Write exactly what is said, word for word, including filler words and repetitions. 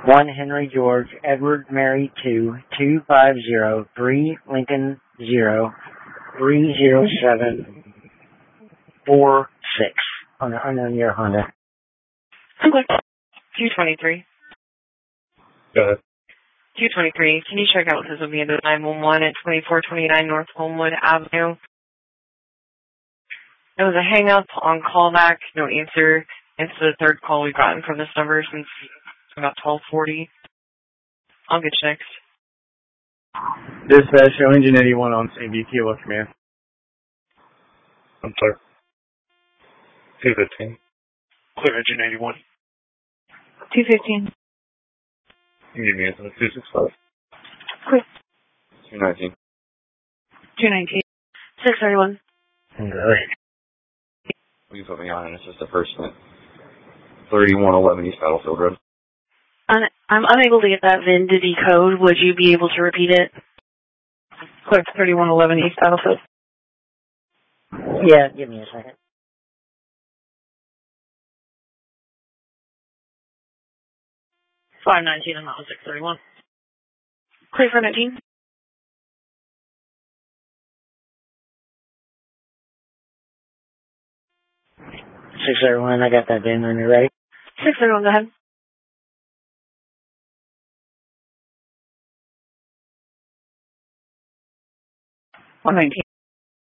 one Henry George, Edward Mary two, two five zero, three Lincoln zero, three zero seven, four six on the unknown year Honda. Okay. two twenty-three. Go ahead. two twenty-three. Can you check out this will be into nine one one at twenty-four twenty-nine North Homewood Avenue? It was a hang up on callback, no answer. It's the third call we've gotten from this number since about twelve forty. I'll get you next. Dispatch, show engine eighty-one on C B T, look command. I'm sorry. two fifteen. Clear engine eighty-one. two fifteen. You can give me answer two sixty-five. Clear. two nineteen. two nineteen. six thirty-one. Really? You put me on, and it's just the first one. thirty-one eleven East Battlefield Road. Un- I'm unable to get that V I N to decode. Would you be able to repeat it? Clear thirty-one eleven East Battlefield. Yeah, give me a second. five nineteen and that was six thirty-one. Clear for nineteen. six thirty-one, I got that V I N when you're ready. six thirty-one, go ahead. one nineteen.